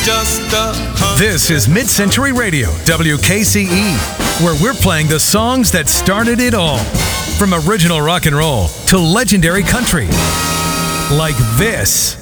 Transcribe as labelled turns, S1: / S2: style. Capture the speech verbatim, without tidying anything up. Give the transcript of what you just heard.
S1: just a hundred.
S2: This is Mid-Century Radio, W K C E, where we're playing the songs that started it all. From original rock and roll to legendary country. Like this.